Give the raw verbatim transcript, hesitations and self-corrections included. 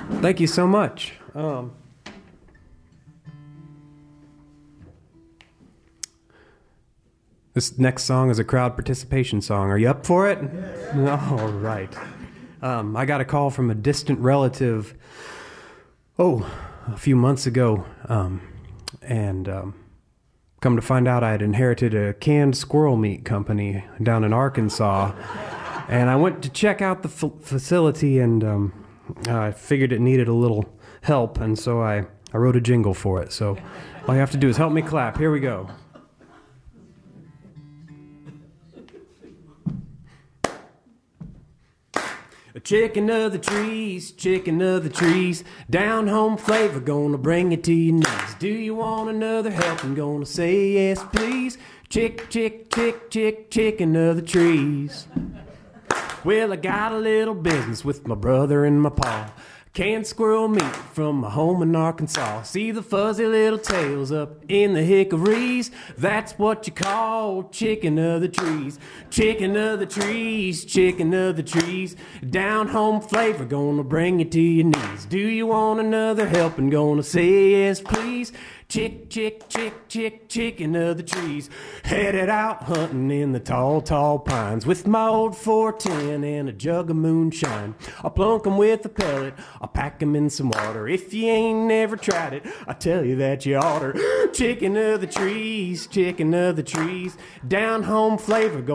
Thank you so much. Um, this next song is a crowd participation song. Are you up for it? Yes. All right. Um, I got a call from a distant relative, oh, a few months ago, um, and um, come to find out I had inherited a canned squirrel meat company down in Arkansas, and I went to check out the f- facility, and um, I figured it needed a little help, and so I, I wrote a jingle for it. So all you have to do is help me clap. Here we go. Chicken of the trees, chicken of the trees, down home flavor, gonna bring it to your knees. Do you want another helping? Gonna say yes, please. Chick, chick, chick, chick, chicken of the trees. Well, I got a little business with my brother and my pa. Canned squirrel meat from my home in Arkansas. See the fuzzy little tails up in the hickories? That's what you call chicken of the trees. Chicken of the trees, chicken of the trees. Down home flavor, gonna bring you to your knees. Do you want another helping? Gonna say yes, please. Chick, chick, chick, chick, chicken of the trees. Headed out hunting in the tall, tall pines with my old four ten and a jug of moonshine. I'll plunk 'em with a pellet, I'll pack 'em in some water. If you ain't never tried it, I tell you that you oughter. Chicken of the trees, chicken of the trees. Down home flavor.